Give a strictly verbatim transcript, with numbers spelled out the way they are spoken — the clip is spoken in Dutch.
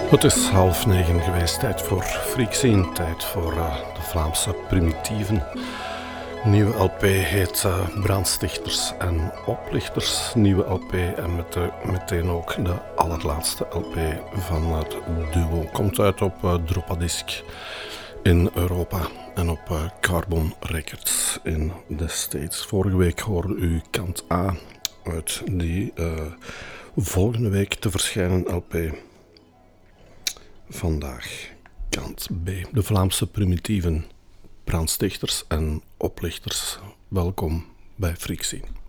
Het is half negen geweest, tijd voor Freakscene, tijd voor uh, de Vlaamse primitieven. Nieuwe L P heet uh, Brandstichters en Oplichters. Nieuwe L P en met, uh, meteen ook de allerlaatste L P van het duo. Komt uit op uh, Dropadisc in Europa en op uh, Carbon Records in de States. Vorige week hoorde u kant A uit die uh, volgende week te verschijnen L P. Vandaag kant B. De Vlaamse primitieven, brandstichters en oplichters. Welkom bij Freakscene.